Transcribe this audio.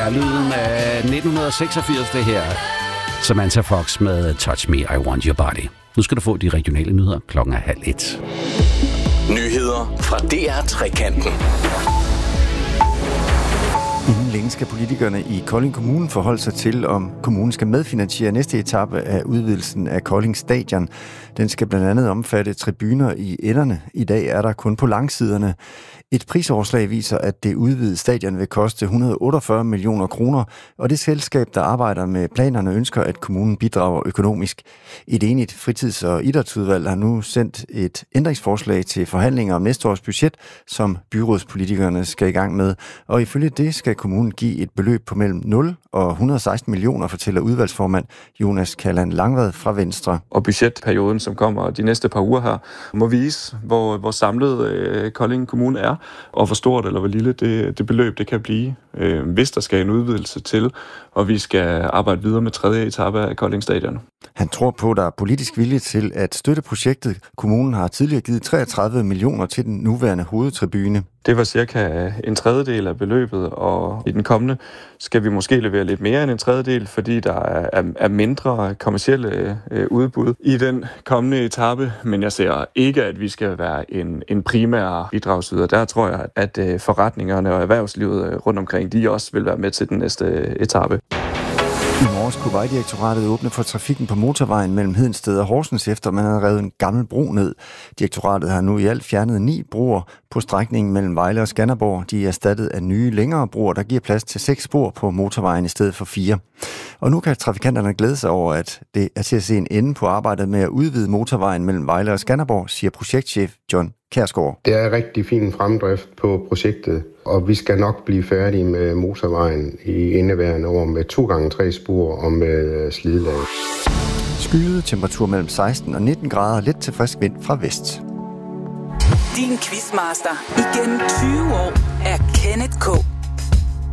er lyden af 1986, det her. Samantha Fox med Touch Me, I Want Your Body. Nu skal du få de regionale nyheder. Klokken er 12:30. Nyheder fra DR Trekanten. Inden længe skal politikerne i Kolding Kommune forholde sig til, om kommunen skal medfinansiere næste etape af udvidelsen af Kolding Stadion. Den skal blandt andet omfatte tribuner i enderne. I dag er der kun på langsiderne. Et prisoverslag viser, at det udvidede stadion vil koste 148 millioner kroner, og det selskab, der arbejder med planerne, ønsker, at kommunen bidrager økonomisk. Et enigt fritids- og idrætsudvalg har nu sendt et ændringsforslag til forhandlinger om næste års budget, som byrådspolitikerne skal i gang med. Og ifølge det skal kommunen give et beløb på mellem 0 og 116 millioner, fortæller udvalgsformand Jonas Kalland Langvad fra Venstre. Og budgetperioden, som kommer de næste par uger her, må vise, hvor samlet Kolding Kommune er, og hvor stort eller hvor lille det beløb det kan blive, hvis der skal en udvidelse til, og vi skal arbejde videre med tredje etape af Kolding Stadion. Han tror på, at der er politisk vilje til at støtte projektet. Kommunen har tidligere givet 33 millioner til den nuværende hovedtribune. Det var cirka en tredjedel af beløbet, og i den kommende skal vi måske levere lidt mere end en tredjedel, fordi der er mindre kommercielle udbud i den kommende etape. Men jeg ser ikke, at vi skal være en primær bidragsyder. Der tror jeg, at forretningerne og erhvervslivet rundt omkring, de også vil være med til den næste etape. I morges kunne Vejdirektoratet åbne for trafikken på motorvejen mellem Hedensted og Horsens, efter man havde revet en gammel bro ned. Direktoratet har nu i alt fjernet 9 broer på strækningen mellem Vejle og Skanderborg. De er erstattet af nye, længere broer, der giver plads til 6 spor på motorvejen i stedet for 4. Og nu kan trafikanterne glæde sig over, at det er til at se en ende på arbejdet med at udvide motorvejen mellem Vejle og Skanderborg, siger projektchef John Kjærsgaard. Det er rigtig fin fremdrift på projektet, og vi skal nok blive færdige med motorvejen i indeværende år med 2x3 spor og med slidlag. Skyet, temperatur mellem 16 og 19 grader, let til frisk vind fra vest. Din quizmaster igennem 20 år er Kenneth K.